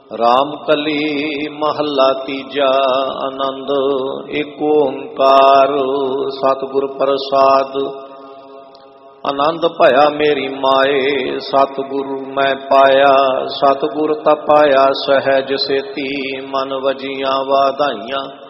ਰਾਮ ਕਲੀ ਮਹੱਲਾ ਤੀਜਾ। ਆਨੰਦ ਏਕ ਓੰਕਾਰ ਸਤਿਗੁਰ ਪ੍ਰਸਾਦ। ਆਨੰਦ ਭਇਆ ਮੇਰੀ ਮਾਏ ਸਤਿਗੁਰੂ ਮੈਂ ਪਾਇਆ। ਸਤਿਗੁਰ ਤਪਾਇਆ ਸਹਿਜ ਸੇਤੀ ਮਨ ਵਜੀਆਂ ਵਾਧਾਈਆਂ।